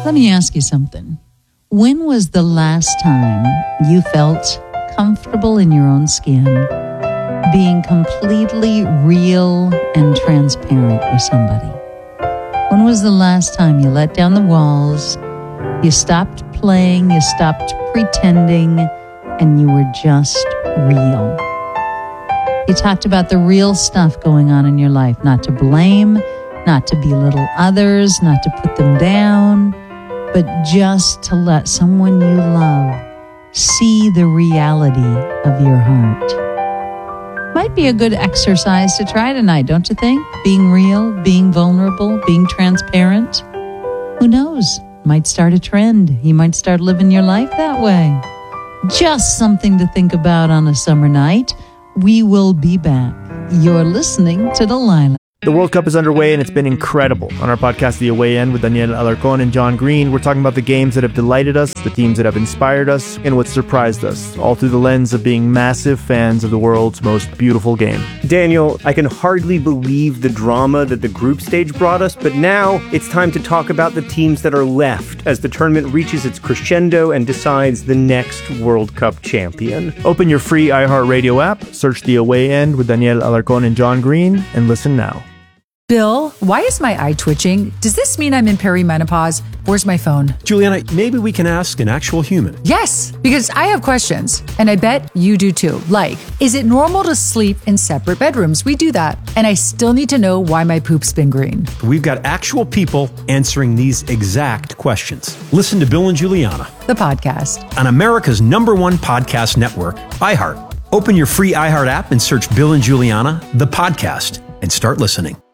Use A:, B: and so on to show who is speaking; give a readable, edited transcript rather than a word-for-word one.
A: Let me ask you something. When was the last time you felt comfortable in your own skin, being completely real and transparent with somebody? When was the last time you let down the walls, you stopped playing, you stopped pretending, and you were just real? You talked about the real stuff going on in your life, not to blame, not to belittle others, not to put them down, but just to let someone you love see the reality of your heart. Might be a good exercise to try tonight, don't you think? Being real, being vulnerable, being transparent. Who knows? Might start a trend. You might start living your life that way. Just something to think about on a summer night. We will be back. You're listening to Delilah.
B: The World Cup is underway and it's been incredible. On our podcast, The Away End, with Daniel Alarcón and John Green, we're talking about the games that have delighted us, the teams that have inspired us, and what surprised us, all through the lens of being massive fans of the world's most beautiful game.
C: Daniel, I can hardly believe the drama that the group stage brought us, but now it's time to talk about the teams that are left as the tournament reaches its crescendo and decides the next World Cup champion.
B: Open your free iHeartRadio app, search The Away End with Daniel Alarcón and John Green, and listen now.
D: Bill, why is my eye twitching? Does this mean I'm in perimenopause? Where's my phone?
E: Juliana, maybe we can ask an actual human.
D: Yes, because I have questions, and I bet you do too. Like, is it normal to sleep in separate bedrooms? We do that. And I still need to know why my poop's been green.
E: We've got actual people answering these exact questions. Listen to Bill and Juliana,
D: The podcast.
E: on America's #1 podcast network, iHeart. Open your free iHeart app and search Bill and Juliana, the podcast, and start listening.